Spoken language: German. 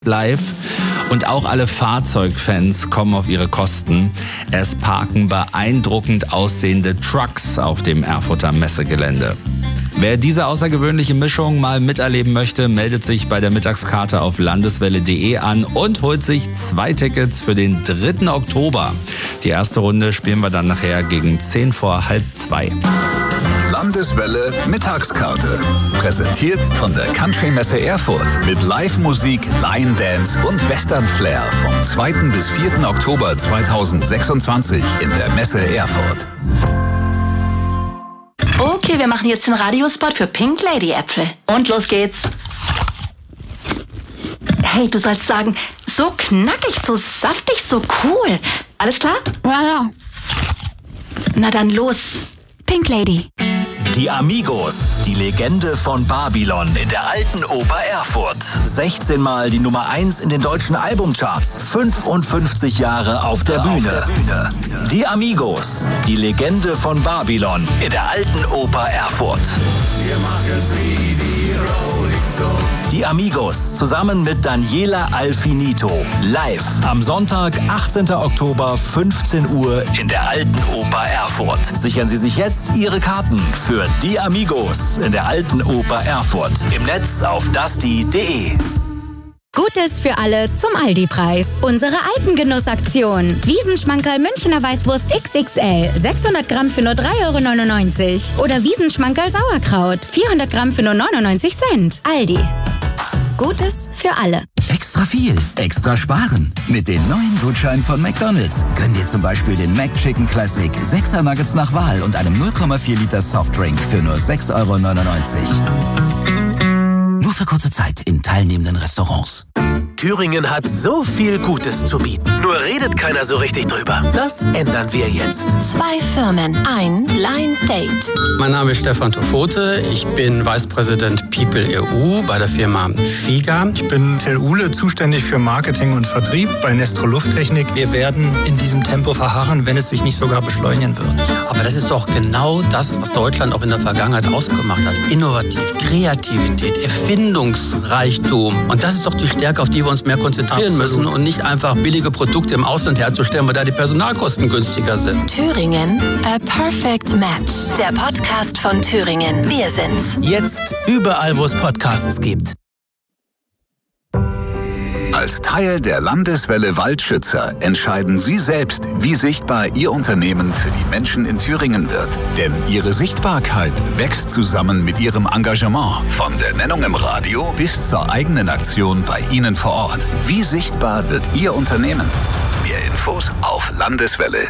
live und auch alle Fahrzeugfans kommen auf ihre Kosten. Es parken beeindruckend aussehende Trucks auf dem Erfurter Messegelände. Wer diese außergewöhnliche Mischung mal miterleben möchte, meldet sich bei der Mittagskarte auf landeswelle.de an und holt sich 2 Tickets für den 3. Oktober. Die erste Runde spielen wir dann nachher gegen 1:10 Landeswelle Mittagskarte. Präsentiert von der Country-Messe Erfurt. Mit Live-Musik, Line-Dance und Western-Flair vom 2. bis 4. Oktober 2026 in der Messe Erfurt. Okay, wir machen jetzt den Radiospot für Pink Lady Äpfel. Und los geht's. Hey, du sollst sagen, so knackig, so saftig, so cool. Alles klar? Ja. Na dann los. Pink Lady. Die Amigos, die Legende von Babylon in der alten Oper Erfurt. 16 Mal die Nummer 1 in den deutschen Albumcharts. 55 Jahre auf der Bühne. Die Amigos, die Legende von Babylon in der alten Oper Erfurt. Die Amigos zusammen mit Daniela Alfinito. Live am Sonntag, 18. Oktober, 15 Uhr in der alten Oper Erfurt. Sichern Sie sich jetzt Ihre Karten für Die Amigos in der alten Oper Erfurt. Im Netz auf dusty.de. Gutes für alle zum Aldi-Preis. Unsere Alpengenussaktion. Wiesenschmankerl Münchner Weißwurst XXL. 600 Gramm für nur 3,99 €. Oder Wiesenschmankerl Sauerkraut. 400 Gramm für nur 99 Cent. Aldi. Gutes für alle. Extra viel, extra sparen. Mit den neuen Gutscheinen von McDonald's. Gönn dir zum Beispiel den McChicken Classic, 6er Nuggets nach Wahl und einem 0,4 Liter Softdrink für nur 6,99 €. Nur für kurze Zeit in teilnehmenden Restaurants. Thüringen hat so viel Gutes zu bieten. Nur redet keiner so richtig drüber. Das ändern wir jetzt. 2 Firmen, ein Blind Date. Mein Name ist Stefan Tofote. Ich bin Vice President People EU bei der Firma FIGA. Ich bin Till Uhle, zuständig für Marketing und Vertrieb bei Nestro Lufttechnik. Wir werden in diesem Tempo verharren, wenn es sich nicht sogar beschleunigen wird. Aber das ist doch genau das, was Deutschland auch in der Vergangenheit ausgemacht hat. Innovativ, Kreativität, Erfindungsreichtum. Und das ist doch die Stärke, auf die wir uns mehr konzentrieren müssen und nicht einfach billige Produkte im Ausland herzustellen, weil da die Personalkosten günstiger sind. Thüringen, a perfect match. Der Podcast von Thüringen. Wir sind's. Jetzt überall, wo es Podcasts gibt. Als Teil der Landeswelle Waldschützer entscheiden Sie selbst, wie sichtbar Ihr Unternehmen für die Menschen in Thüringen wird. Denn Ihre Sichtbarkeit wächst zusammen mit Ihrem Engagement. Von der Nennung im Radio bis zur eigenen Aktion bei Ihnen vor Ort. Wie sichtbar wird Ihr Unternehmen? Mehr Infos auf landeswelle.de.